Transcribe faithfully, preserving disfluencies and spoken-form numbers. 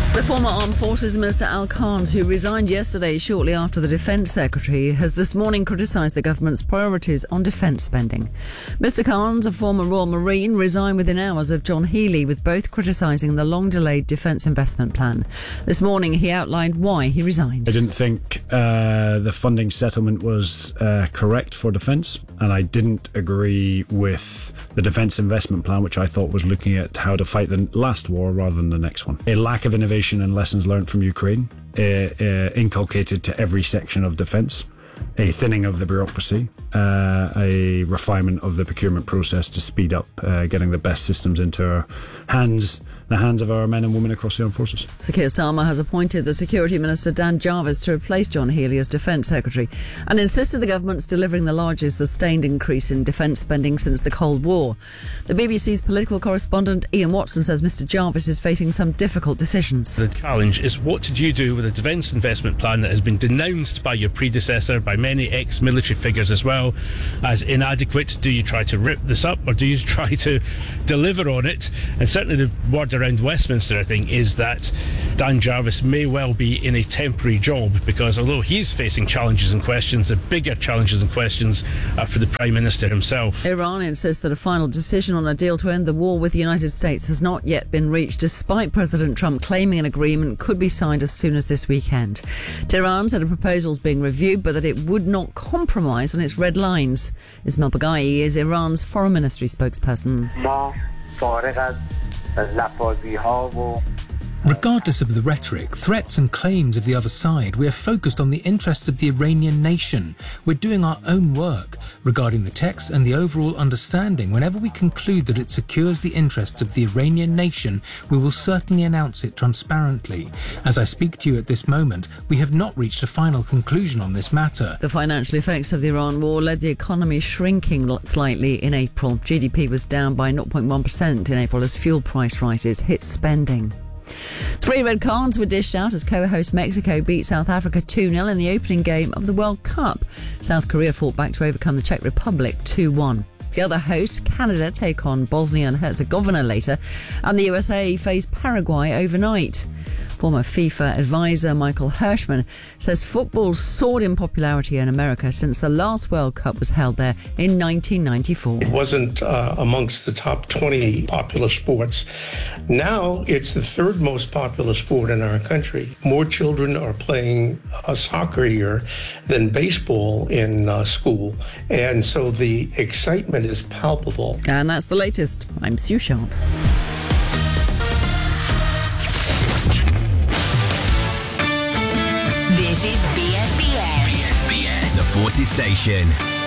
The former Armed Forces Minister Al Carnes, who resigned yesterday shortly after the Defence Secretary, has this morning criticised the government's priorities on defence spending. Mister Carnes, a former Royal Marine, resigned within hours of John Healey, with both criticising the long-delayed defence investment plan. This morning he outlined why he resigned. I didn't think uh, the funding settlement was uh, correct for defence, and I didn't agree with the defence investment plan, which I thought was looking at how to fight the last war rather than the next one. A lack of innovation and lessons learned from Ukraine, uh, uh, inculcated to every section of defence, a thinning of the bureaucracy, uh, a refinement of the procurement process to speed up uh, getting the best systems into our hands, the hands of our men and women across the armed forces. Sir Keir Starmer has appointed the Security Minister Dan Jarvis to replace John Healey as Defence Secretary and insisted the government's delivering the largest sustained increase in defence spending since the Cold War. The B B C's political correspondent Ian Watson says Mister Jarvis is facing some difficult decisions. The challenge is, what did you do with a defence investment plan that has been denounced by your predecessor, by many ex-military figures as well, as inadequate? Do you try to rip this up, or do you try to deliver on it? And certainly the word around Westminster, I think, is that Dan Jarvis may well be in a temporary job, because although he's facing challenges and questions, the bigger challenges and questions are for the Prime Minister himself. Iran insists that a final decision on a deal to end the war with the United States has not yet been reached, despite President Trump claiming an agreement could be signed as soon as this weekend. Tehran said a proposal is being reviewed, but that it would not compromise on its red lines. Ismail Baghai is Iran's foreign ministry spokesperson. Regardless of the rhetoric, threats and claims of the other side, we are focused on the interests of the Iranian nation. We're doing our own work regarding the text and the overall understanding. Whenever we conclude that it secures the interests of the Iranian nation, we will certainly announce it transparently. As I speak to you at this moment, we have not reached a final conclusion on this matter. The financial effects of the Iran war led the economy shrinking slightly in April. G D P was down by zero point one percent in April as fuel price rises hit spending. Three red cards were dished out as co-host Mexico beat South Africa two nil in the opening game of the World Cup. South Korea fought back to overcome the Czech Republic two one. The other hosts, Canada, take on Bosnia and Herzegovina later, and the U S A face Paraguay overnight. Former FIFA advisor Michael Hirschman says football soared in popularity in America since the last World Cup was held there in nineteen ninety-four. It wasn't uh, amongst the top twenty popular sports. Now it's the third most popular sport in our country. More children are playing uh, soccer here than baseball in uh, school. And so the excitement is palpable. And that's the latest. I'm Sue Sharp. This is B S B S. B S B S, the Forces Station.